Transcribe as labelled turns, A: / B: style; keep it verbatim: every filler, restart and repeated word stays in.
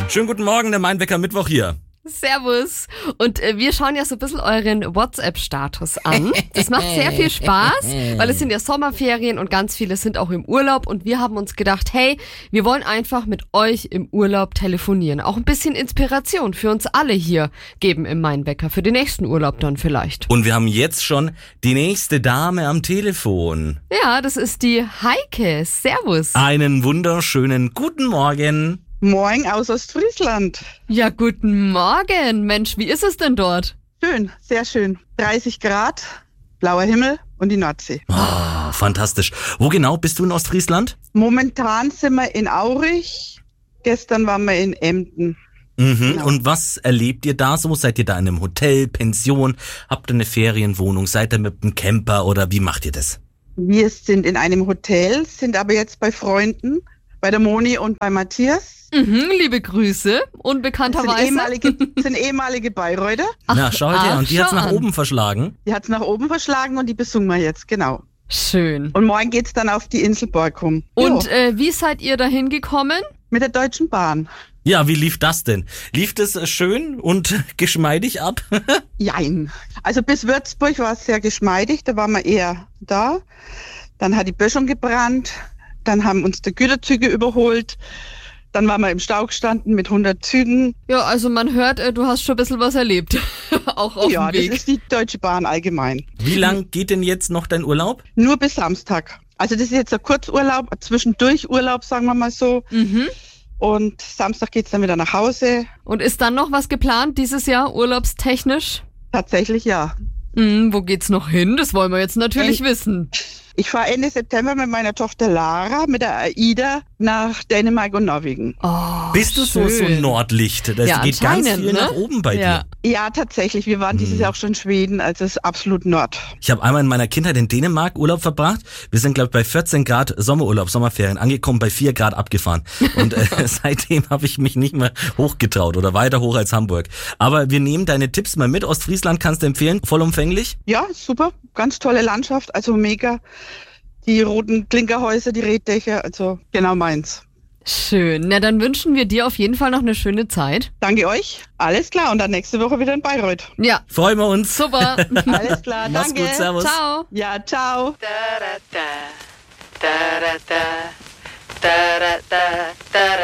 A: Schönen guten Morgen, der Mainwecker Mittwoch hier.
B: Servus. Und äh, wir schauen ja so ein bisschen euren WhatsApp-Status an. Das macht sehr viel Spaß, weil es sind ja Sommerferien und ganz viele sind auch im Urlaub. Und wir haben uns gedacht, hey, wir wollen einfach mit euch im Urlaub telefonieren. Auch ein bisschen Inspiration für uns alle hier geben im Mainwecker, für den nächsten Urlaub dann vielleicht.
A: Und wir haben jetzt schon die nächste Dame am Telefon.
B: Ja, das ist die Heike. Servus.
A: Einen wunderschönen guten Morgen.
C: Moin aus Ostfriesland.
B: Ja, guten Morgen. Mensch, wie ist es denn dort?
C: Schön, sehr schön. dreißig Grad, blauer Himmel und die Nordsee.
A: Oh, fantastisch. Wo genau bist du in Ostfriesland?
C: Momentan sind wir in Aurich. Gestern waren wir in Emden.
A: Mhm.
C: Genau.
A: Und was erlebt ihr da so? Seid ihr da in einem Hotel, Pension? Habt ihr eine Ferienwohnung? Seid ihr mit einem Camper oder wie macht ihr das?
C: Wir sind in einem Hotel, sind aber jetzt bei Freunden, bei der Moni und bei Matthias.
B: Mhm, liebe Grüße.
C: Das
B: Unbekannterweise.
C: sind ehemalige, sind ehemalige Bayreuther.
A: Na, schau dir
B: ach,
A: an. Die
B: schau
A: hat's nach
B: an.
A: oben verschlagen.
C: Die hat's nach oben verschlagen und die besungen wir jetzt, genau.
B: Schön.
C: Und morgen geht's dann auf die Insel Borkum.
B: Und
C: Jo,
B: äh, wie seid ihr dahin gekommen?
C: mit der Deutschen Bahn.
A: Ja, wie lief das denn? Lief das äh, schön und geschmeidig ab?
C: Jein. Also bis Würzburg war es sehr geschmeidig, da waren wir eher da. Dann hat die Böschung gebrannt, dann haben uns die Güterzüge überholt. Dann waren wir im Stau gestanden mit hundert Zügen.
B: Ja, also man hört, äh, du hast schon ein bisschen was erlebt. Auch auf
C: Ja,
B: dem Weg.
C: das ist die Deutsche Bahn allgemein.
A: Wie lang geht denn jetzt noch dein Urlaub?
C: Nur bis Samstag. Also das ist jetzt ein Kurzurlaub, ein Zwischendurch-Urlaub, sagen wir mal so.
B: Mhm.
C: Und Samstag geht's dann wieder nach Hause.
B: Und ist dann noch was geplant dieses Jahr, urlaubstechnisch?
C: Tatsächlich ja.
B: Hm, wo geht's noch hin? Das wollen wir jetzt natürlich
C: Ey.
B: wissen.
C: Ich fahre Ende September mit meiner Tochter Lara, mit der AIDA, nach Dänemark und Norwegen.
B: Oh,
A: Bist du so, so ein Nordlicht? Das
B: Ja,
A: geht ganz
B: anscheinend,
A: viel
B: ne?
A: nach oben bei
B: Ja.
A: dir.
C: Ja, tatsächlich. Wir waren dieses Jahr auch schon in Schweden, also es ist absolut Nord.
A: Ich habe einmal in meiner Kindheit in Dänemark Urlaub verbracht. Wir sind, glaube ich, bei vierzehn Grad Sommerurlaub, Sommerferien angekommen, bei vier Grad abgefahren. Und äh, seitdem habe ich mich nicht mehr hochgetraut oder weiter hoch als Hamburg. Aber wir nehmen deine Tipps mal mit. Ostfriesland kannst du empfehlen, vollumfänglich.
C: Ja, super. Ganz tolle Landschaft, also mega. Die roten Klinkerhäuser, die Reddächer, also genau meins.
B: Schön. Na, dann wünschen wir dir auf jeden Fall noch eine schöne Zeit.
C: Danke euch. Alles klar. Und dann nächste Woche wieder in Bayreuth.
B: Ja,
A: Freuen wir uns.
B: super.
C: Alles klar.
A: Mach's
C: Danke.
A: gut, servus.
B: Ciao.
C: Ja, ciao.
D: da da da da da da da da da da